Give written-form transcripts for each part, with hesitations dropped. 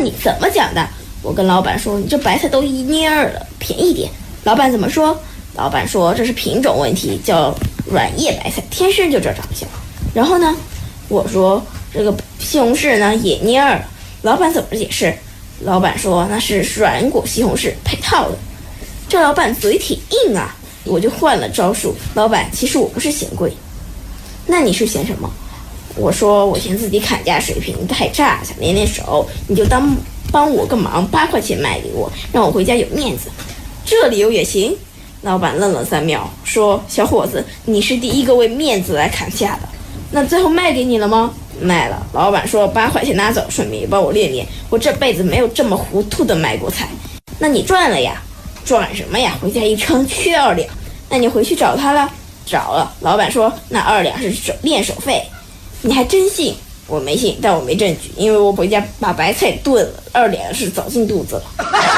你怎么讲的？我跟老板说，你这白菜都1捏2了，便宜点。老板怎么说？老板说这是品种问题，叫软叶白菜，天生就这长相。然后呢，我说这个西红柿呢也捏2了，老板怎么解释？老板说那是软果西红柿配套的。这老板嘴挺硬啊，我就换了招数。老板，其实我不是嫌贵。那你是嫌什么？我说我嫌自己砍价水平太差，想练练手，你就帮我个忙，8块钱卖给我，让我回家有面子。这理由也行？老板愣了3秒，说：“小伙子，你是第一个为面子来砍价的。那最后卖给你了吗？”卖了。老板说：“8块钱拿走，顺便也帮我练练。我这辈子没有这么糊涂的卖过菜。”那你赚了呀？赚什么呀？回家一称缺2两。那你回去找他了？找了。老板说那2两是练手费。你还真信？我没信，但我没证据，因为我回家把白菜炖了，2两是早进肚子了。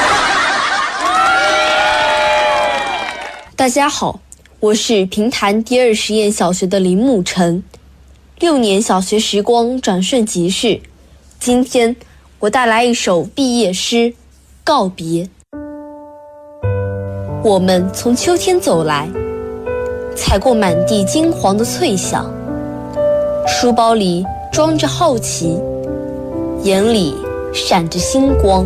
大家好，我是平潭第2实验小学的林沐晨。6年小学时光转瞬即逝，今天我带来一首毕业诗《告别》。我们从秋天走来，踩过满地金黄的脆响，书包里装着好奇，眼里闪着星光。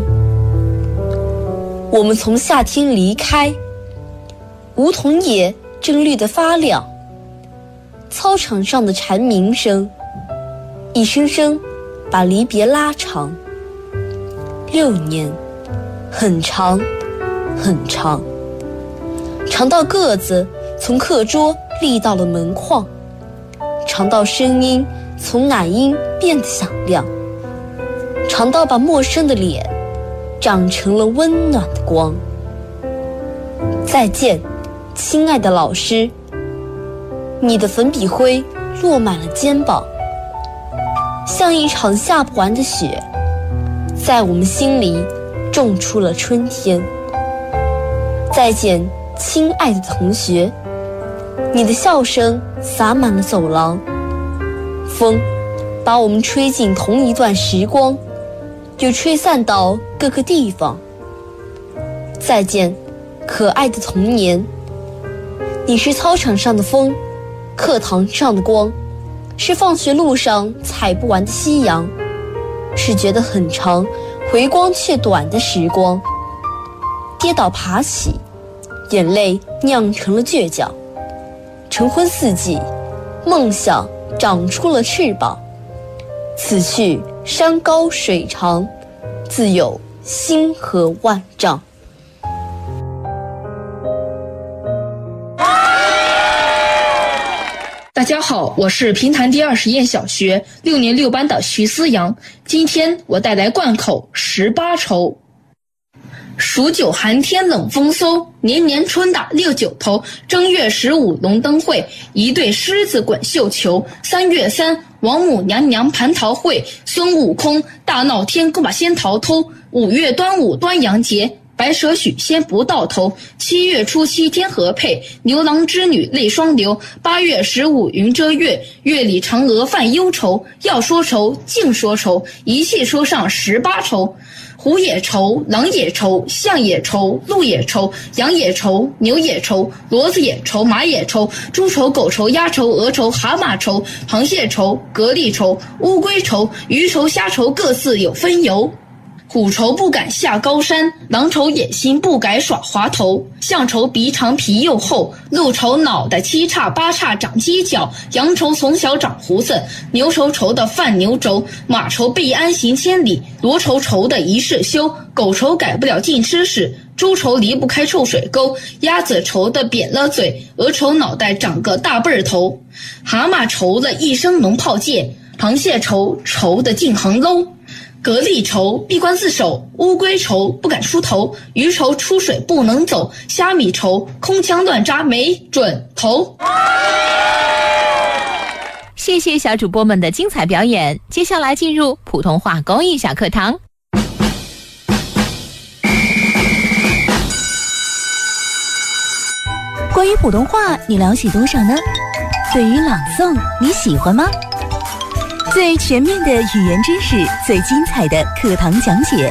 我们从夏天离开，梧桐叶正绿得发亮，操场上的蝉鸣声一声声把离别拉长。6年很长很长，长到个子从课桌立到了门框，长到声音从奶音变得响亮，长到把陌生的脸长成了温暖的光。再见，亲爱的老师，你的粉笔灰落满了肩膀，像一场下不完的雪，在我们心里种出了春天。再见，亲爱的同学，你的笑声洒满了走廊，风把我们吹进同一段时光，又吹散到各个地方。再见，可爱的童年，你是操场上的风，课堂上的光，是放学路上踩不完的夕阳，是觉得很长回光却短的时光。跌倒爬起，眼泪酿成了倔强，晨昏四季，梦想长出了翅膀。此去山高水长，自有星河万丈。 大家好，我是平潭第2实验小学6年6班的徐思阳。今天我带来贯口18愁。数9寒天冷风嗖，年年春打6九头。正月15龙灯会，一对狮子滚绣球。3月3王母娘娘蟠桃会，孙悟空大闹天宫把仙桃偷。5月端午端阳节，白蛇许仙不到头。7月初7天河配，牛郎织女泪双流。8月15云遮月，月里嫦娥犯忧愁。要说愁尽说愁，一气说上18愁。虎也愁，狼也愁，象也愁，鹿也愁，羊也愁，牛也愁，骡子也愁，马也愁，猪愁，狗愁，鸭愁，鹅愁，蛤蟆愁，螃蟹愁，蛤蜊愁，乌龟愁，鱼愁，虾愁，各自有分由。虎愁不敢下高山，狼愁野心不改耍滑头，象愁鼻长皮又厚，鹿愁脑袋7叉8叉长犄角，羊愁从小长胡子，牛愁的犯牛轴，马愁必安行千里，骡愁的一世休，狗愁改不了尽吃屎，猪愁离不开臭水沟，鸭子愁的扁了嘴，鹅愁脑袋长个大背头，蛤蟆愁的一声龙炮箭，螃蟹愁的进行喽。蛤蜊愁闭关自守，乌龟愁不敢出头，鱼愁出水不能走，虾米愁空枪乱扎没准头。 谢谢小主播们的精彩表演，接下来进入普通话公益小课堂。 关于普通话你了解多少呢？对于朗诵你喜欢吗？最全面的语言知识，最精彩的课堂讲解，